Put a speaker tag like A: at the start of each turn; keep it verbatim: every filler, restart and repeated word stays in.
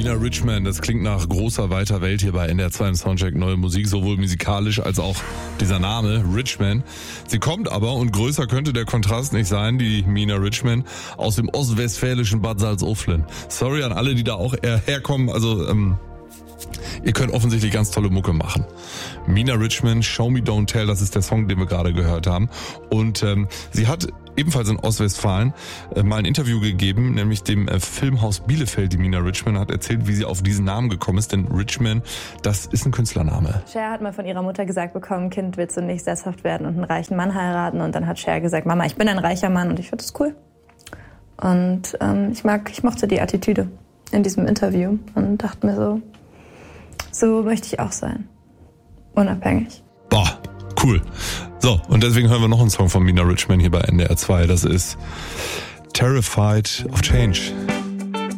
A: Mina Richman, das klingt nach großer, weiter Welt hier bei N D R zwei im Soundcheck Neue Musik, sowohl musikalisch als auch dieser Name, Richman. Sie kommt aber, und größer könnte der Kontrast nicht sein, die Mina Richman, aus dem ostwestfälischen Bad Salzuflen. Sorry an alle, die da auch eher herkommen, also ähm, ihr könnt offensichtlich ganz tolle Mucke machen. Mina Richman, Show Me Don't Tell, das ist der Song, den wir gerade gehört haben. Und ähm, sie hat ebenfalls in Ostwestfalen äh, mal ein Interview gegeben, nämlich dem äh, Filmhaus Bielefeld. Die Mina Richman hat erzählt, wie sie auf diesen Namen gekommen ist, denn Richman, das ist ein Künstlername.
B: Cher hat mal von ihrer Mutter gesagt bekommen, Kind, willst du nicht sesshaft werden und einen reichen Mann heiraten? Und dann hat Cher gesagt, Mama, ich bin ein reicher Mann, und ich finde das cool. Und ähm, ich mag, ich mochte die Attitüde in diesem Interview und dachte mir so, so möchte ich auch sein. Unabhängig.
A: Boah, cool. So, und deswegen hören wir noch einen Song von Mina Richman hier bei N D R zwei. Das ist Terrified of Change.